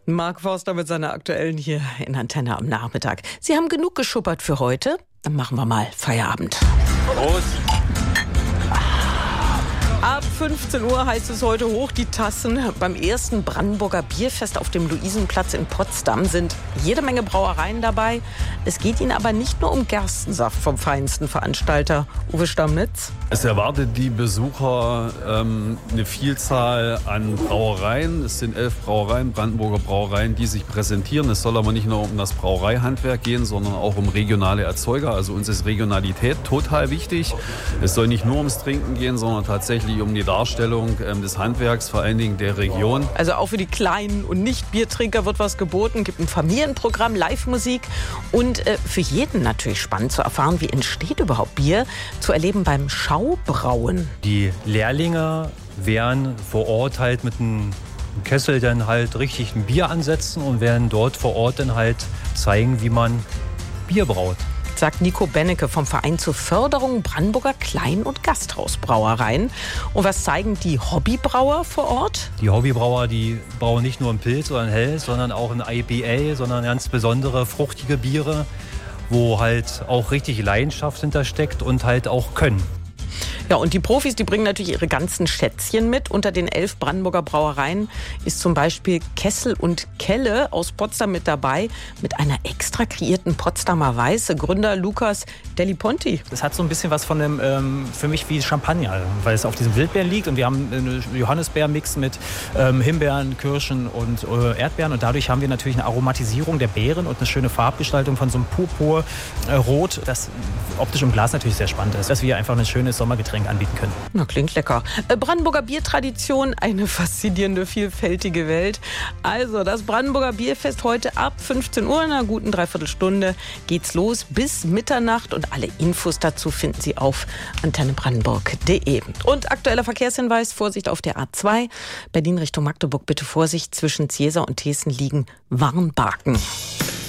Mark Forster mit seiner aktuellen hier in Antenne am Nachmittag. Sie haben genug geschuppert für heute. Dann machen wir mal Feierabend. Prost. Ab 15 Uhr heißt es heute hoch die Tassen. Beim ersten Brandenburger Bierfest auf dem Luisenplatz in Potsdam sind jede Menge Brauereien dabei. Es geht ihnen aber nicht nur um Gerstensaft vom feinsten Veranstalter. Uwe Stammnitz. Es erwartet die Besucher eine Vielzahl an Brauereien. Es sind 11 Brauereien, Brandenburger Brauereien, die sich präsentieren. Es soll aber nicht nur um das Brauereihandwerk gehen, sondern auch um regionale Erzeuger. Also uns ist Regionalität total wichtig. Es soll nicht nur ums Trinken gehen, sondern tatsächlich um die Darstellung des Handwerks, vor allen Dingen der Region. Also auch für die kleinen und Nicht-Biertrinker wird was geboten. Gibt ein Familienprogramm, Live-Musik und für jeden natürlich spannend zu erfahren, wie entsteht überhaupt Bier, zu erleben beim Schaubrauen. Die Lehrlinge werden vor Ort halt mit einem Kessel dann halt richtig ein Bier ansetzen und werden dort vor Ort dann halt zeigen, wie man Bier braut. Sagt Nico Bennecke vom Verein zur Förderung Brandenburger Klein- und Gasthausbrauereien. Und was zeigen die Hobbybrauer vor Ort? Die Hobbybrauer, die brauen nicht nur ein Pilz oder ein Hell, sondern auch ein IPA, sondern ganz besondere fruchtige Biere, wo halt auch richtig Leidenschaft hintersteckt und halt auch Können. Ja, und die Profis, die bringen natürlich ihre ganzen Schätzchen mit. Unter den 11 Brandenburger Brauereien ist zum Beispiel Kessel und Kelle aus Potsdam mit dabei, mit einer extra kreierten Potsdamer Weiße. Gründer Lukas Deliponti. Das hat so ein bisschen was von dem, für mich wie Champagner, weil es auf diesem Wildbeeren liegt. Und wir haben einen Johannisbeermix mit Himbeeren, Kirschen und Erdbeeren. Und dadurch haben wir natürlich eine Aromatisierung der Beeren und eine schöne Farbgestaltung von so einem Purpur-Rot, das optisch im Glas natürlich sehr spannend ist. Dass wir einfach ein schönes Sommergetränk anbieten können. Na, klingt lecker. Brandenburger Biertradition, eine faszinierende, vielfältige Welt. Also das Brandenburger Bierfest heute ab 15 Uhr, in einer guten Dreiviertelstunde geht's los bis Mitternacht und alle Infos dazu finden Sie auf antennebrandenburg.de. Und aktueller Verkehrshinweis, Vorsicht auf der A2, Berlin Richtung Magdeburg, bitte Vorsicht, zwischen Ziesa und Thesen liegen Warnbarken.